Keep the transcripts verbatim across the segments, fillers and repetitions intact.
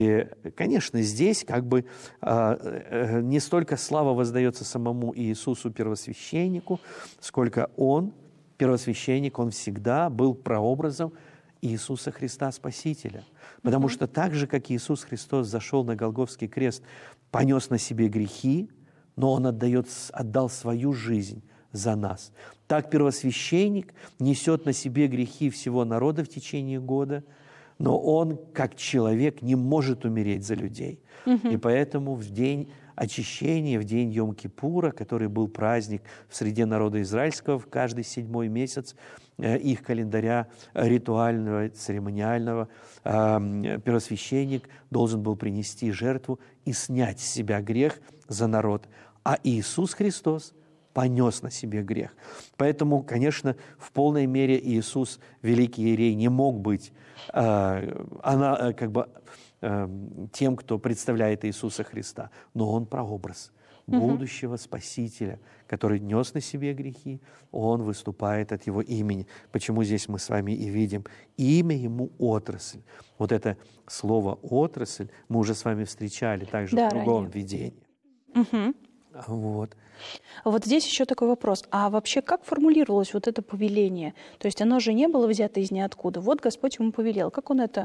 И, конечно, здесь как бы э, не столько слава воздается самому Иисусу первосвященнику, сколько Он, первосвященник, Он всегда был прообразом Иисуса Христа Спасителя. Потому mm-hmm. что так же, как Иисус Христос зашел на Голгофский крест, понес на себе грехи, но Он отдает, отдал свою жизнь за нас. Так первосвященник несет на себе грехи всего народа в течение года, но он, как человек, не может умереть за людей. Mm-hmm. И поэтому в день очищения, в день Йом-Кипура, который был праздник в среде народа израильского, в каждый седьмой месяц их календаря ритуального, церемониального, первосвященник должен был принести жертву и снять с себя грех за народ. А Иисус Христос понес на себе грех. Поэтому, конечно, в полной мере Иисус, великий иерей, не мог быть э, она, как бы, э, тем, кто представляет Иисуса Христа. Но Он прообраз будущего Спасителя, который нес на себе грехи. Он выступает от Его имени. Почему здесь мы с вами и видим имя Ему отрасль. Вот это слово «отрасль» мы уже с вами встречали также да, в другом ранее. видении. Угу. Вот. Вот здесь еще такой вопрос. А вообще как формулировалось вот это повеление? То есть оно же не было взято из ниоткуда. Вот Господь ему повелел. Как он это,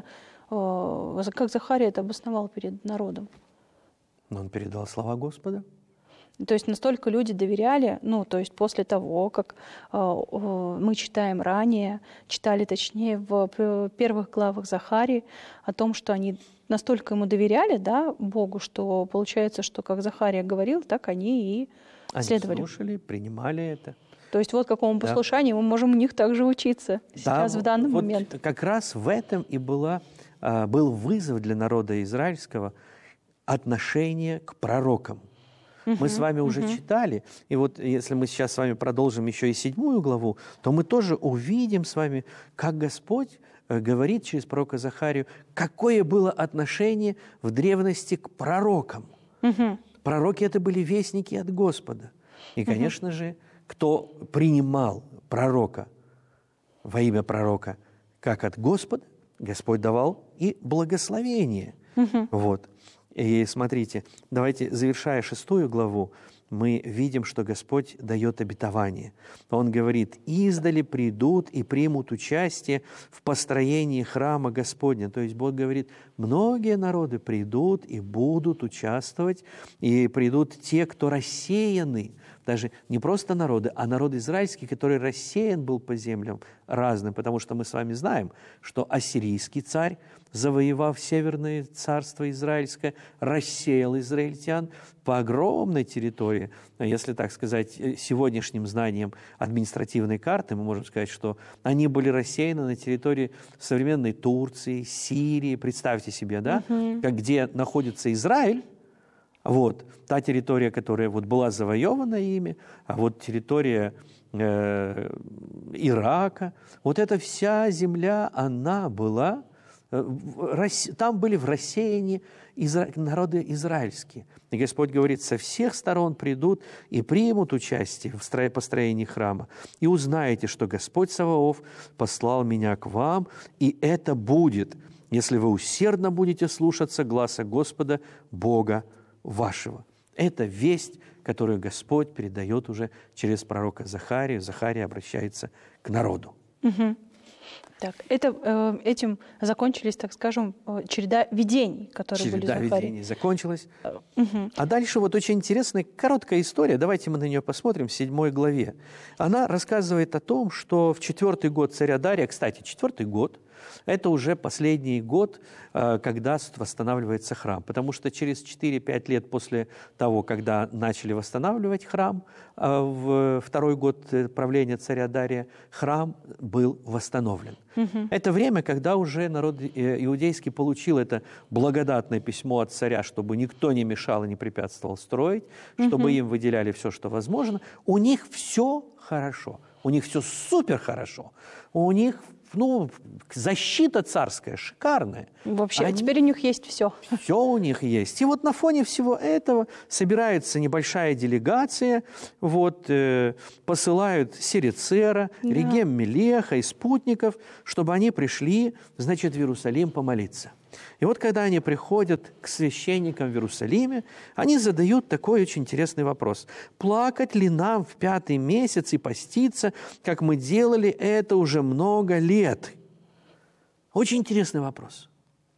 как Захария это обосновал перед народом? Но он передал слова Господа. То есть настолько люди доверяли, ну, то есть после того, как э, мы читаем ранее, читали точнее в первых главах Захарии о том, что они настолько ему доверяли, да, Богу, что получается, что как Захария говорил, так они и они следовали. Они слушали, принимали это. То есть вот какому да. послушанию мы можем у них также учиться сейчас, да, в данный вот момент. Как раз в этом и была, был вызов для народа израильского отношение к пророкам. Uh-huh, мы с вами уже uh-huh. читали, и вот если мы сейчас с вами продолжим еще и седьмую главу, то мы тоже увидим с вами, как Господь говорит через пророка Захарию, какое было отношение в древности к пророкам. Uh-huh. Пророки – это были вестники от Господа. И, конечно uh-huh. же, кто принимал пророка во имя пророка как от Господа, Господь давал и благословение. Uh-huh. Вот. И смотрите, давайте, завершая шестую главу, мы видим, что Господь дает обетование. Он говорит: «Издали придут и примут участие в построении храма Господня». То есть Бог говорит, многие народы придут и будут участвовать, и придут те, кто рассеяны. Даже не просто народы, а народ израильский, который рассеян был по землям разным, потому что мы с вами знаем, что ассирийский царь, завоевав северное царство израильское, рассеял израильтян по огромной территории. Если так сказать, сегодняшним знанием административной карты, мы можем сказать, что они были рассеяны на территории современной Турции, Сирии. Представьте себе, да, угу. как, где находится Израиль, вот, та территория, которая вот была завоевана ими, а вот территория э, Ирака, вот эта вся земля, она была, э, в, там были в рассеянии изра, народы израильские. И Господь говорит, со всех сторон придут и примут участие в стро, построении храма. И узнаете, что Господь Саваоф послал меня к вам, и это будет, если вы усердно будете слушаться гласа Господа, Бога вашего. Это весть, которую Господь передает уже через пророка Захарию. Захария обращается к народу. Угу. Так, это, э, этим закончились, так скажем, череда видений, которые череда были в Захарии. Череда видений закончилась. Угу. А дальше вот очень интересная, короткая история. Давайте мы на нее посмотрим в седьмой главе. Она рассказывает о том, что в четвертый год царя Дария, кстати, четвертый год, это уже последний год, когда восстанавливается храм. Потому что через четыре-пять лет после того, когда начали восстанавливать храм, в второй год правления царя Дария, храм был восстановлен. Угу. Это время, когда уже народ иудейский получил это благодатное письмо от царя, чтобы никто не мешал и не препятствовал строить, чтобы угу. им выделяли все, что возможно. У них все хорошо, у них все супер хорошо, у них ну, защита царская шикарная. Вообще, Они... а теперь у них есть все. Все у них есть. И вот на фоне всего этого собирается небольшая делегация, вот, э, посылают Серицера, да. Регем Мелеха и спутников, чтобы они пришли, значит, в Иерусалим помолиться. И вот когда они приходят к священникам в Иерусалиме, они задают такой очень интересный вопрос. Плакать ли нам в пятый месяц и поститься, как мы делали это уже много лет? Очень интересный вопрос.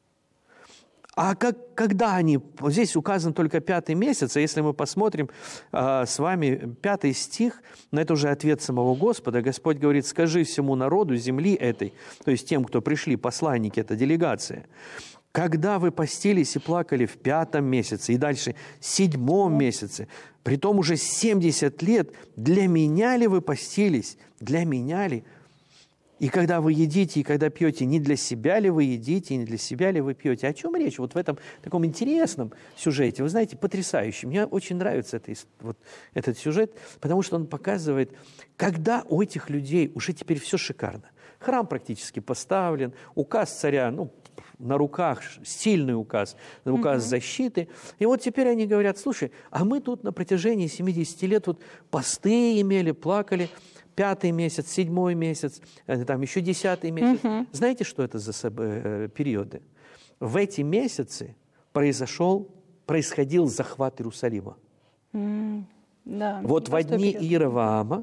А как, когда они, здесь указан только пятый месяц, а если мы посмотрим э, с вами пятый стих, но это уже ответ самого Господа, Господь говорит, скажи всему народу земли этой, то есть тем, кто пришли, посланники, это делегация, когда вы постились и плакали в пятом месяце, и дальше седьмом месяце, притом уже семьдесят лет, для меня ли вы постились, для меня ли? И когда вы едите, и когда пьете, не для себя ли вы едите, и не для себя ли вы пьете? О чем речь? Вот в этом таком интересном сюжете, вы знаете, потрясающий. Мне очень нравится это, вот, этот сюжет, потому что он показывает, когда у этих людей уже теперь все шикарно. Храм практически поставлен, указ царя, ну, на руках, сильный указ, указ mm-hmm. защиты. И вот теперь они говорят, слушай, а мы тут на протяжении семидесяти лет вот посты имели, плакали, пятый месяц, седьмой месяц, там еще десятый месяц. Mm-hmm. Знаете, что это за э, периоды? В эти месяцы произошел, происходил захват Иерусалима. Mm-hmm. Да, вот в дни Иеровоама,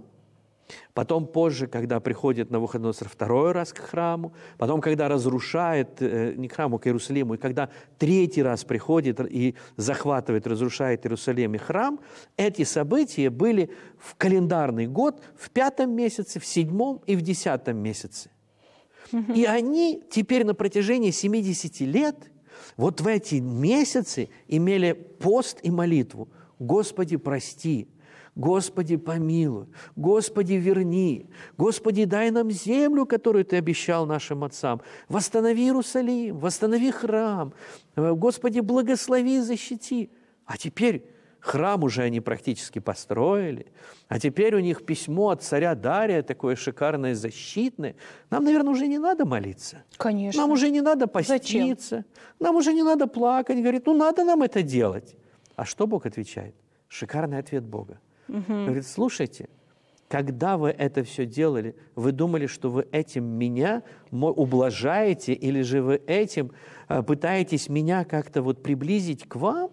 потом позже, когда приходит Навуходоносор второй раз к храму, потом, когда разрушает, не к храму, к Иерусалиму, и когда третий раз приходит и захватывает, разрушает Иерусалим и храм, эти события были в календарный год в пятом месяце, в седьмом и в десятом месяце. Угу. И они теперь на протяжении семидесяти лет, вот в эти месяцы имели пост и молитву. Господи, прости. Господи, помилуй, Господи, верни, Господи, дай нам землю, которую Ты обещал нашим отцам. Восстанови Иерусалим, восстанови храм, Господи, благослови, защити. А теперь храм уже они практически построили, а теперь у них письмо от царя Дария, такое шикарное, защитное. Нам, наверное, уже не надо молиться. Конечно. Нам уже не надо поститься. Зачем? Нам уже не надо плакать. Говорит, ну надо нам это делать. А что Бог отвечает? Шикарный ответ Бога. Угу. Говорит, слушайте, когда вы это все делали, вы думали, что вы этим меня ублажаете, или же вы этим пытаетесь меня как-то вот приблизить к вам?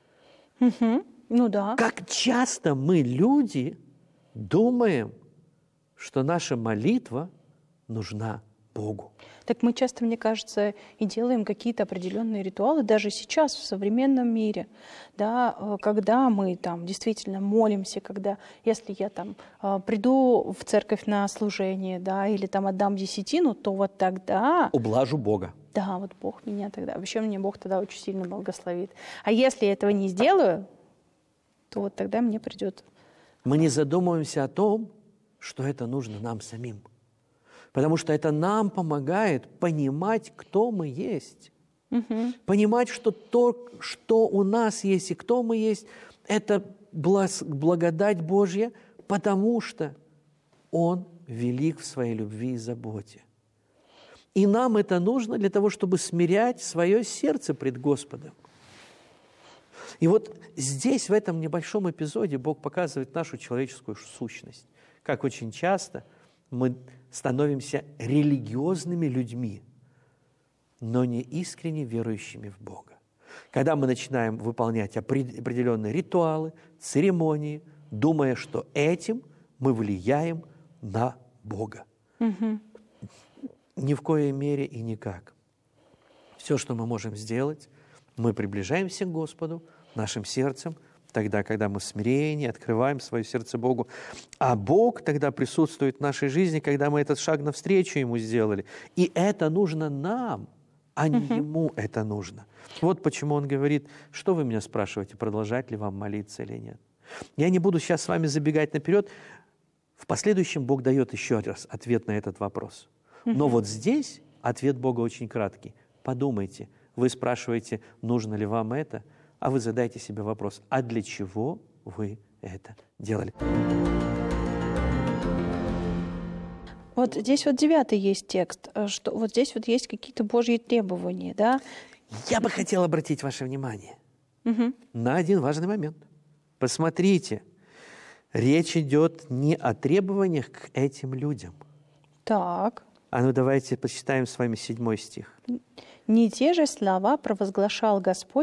Угу. Ну да. Как часто мы, люди, думаем, что наша молитва нужна Богу. Так мы часто, мне кажется, и делаем какие-то определенные ритуалы, даже сейчас, в современном мире, да, когда мы там действительно молимся, когда, если я там приду в церковь на служение, да, или там отдам десятину, то вот тогда... Ублажу Бога. Да, вот Бог меня тогда, вообще мне Бог тогда очень сильно благословит. А если я этого не сделаю, то вот тогда мне придет... Мы не задумываемся о том, что это нужно нам самим. Потому что это нам помогает понимать, кто мы есть. Угу. Понимать, что то, что у нас есть и кто мы есть, это благодать Божья, потому что Он велик в своей любви и заботе. И нам это нужно для того, чтобы смирять свое сердце пред Господом. И вот здесь, в этом небольшом эпизоде, Бог показывает нашу человеческую сущность. Как очень часто мы становимся религиозными людьми, но не искренне верующими в Бога. Когда мы начинаем выполнять определенные ритуалы, церемонии, думая, что этим мы влияем на Бога. Угу. Ни в коей мере и никак. Все, что мы можем сделать, мы приближаемся к Господу нашим сердцем, тогда, когда мы в смирении открываем свое сердце Богу. А Бог тогда присутствует в нашей жизни, когда мы этот шаг навстречу Ему сделали. И это нужно нам, а не uh-huh. Ему это нужно. Вот почему Он говорит, что вы меня спрашиваете, продолжать ли вам молиться или нет. Я не буду сейчас с вами забегать наперед. В последующем Бог дает еще раз ответ на этот вопрос. Uh-huh. Но вот здесь ответ Бога очень краткий. Подумайте, вы спрашиваете, нужно ли вам это, а вы задайте себе вопрос, а для чего вы это делали? Вот здесь вот девятый есть текст, что вот здесь вот есть какие-то Божьи требования, да? Я бы хотел обратить ваше внимание угу. на один важный момент. Посмотрите, речь идет не о требованиях к этим людям. Так. А ну давайте посчитаем с вами седьмой стих. Не те же слова провозглашал Господь